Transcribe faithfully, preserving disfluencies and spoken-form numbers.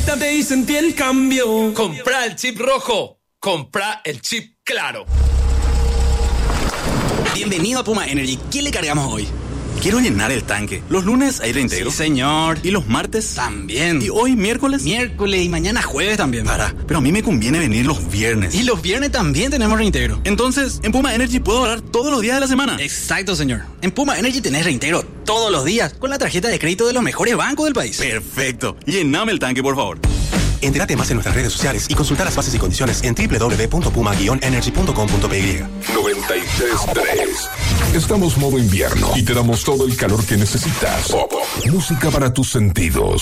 conéctate y sentí el cambio. Compra el chip rojo. Compra el chip claro. Bienvenido a Puma Energy. ¿Qué le cargamos hoy? Quiero llenar el tanque. Los lunes hay reintegro. Sí, señor. ¿Y los martes? También. ¿Y hoy miércoles? Miércoles y mañana jueves también. Para, pero a mí me conviene venir los viernes. Y los viernes también tenemos reintegro. Entonces, en Puma Energy puedo ahorrar todos los días de la semana. Exacto, señor. En Puma Energy tenés reintegro todos los días con la tarjeta de crédito de los mejores bancos del país. Perfecto. Llename el tanque, por favor. Entérate más en nuestras redes sociales y consulta las bases y condiciones en doble u doble u doble u punto puma guion energy punto com punto p y. noventa y tres punto tres. Estamos modo invierno y te damos todo el calor que necesitas. Pop, música para tus sentidos.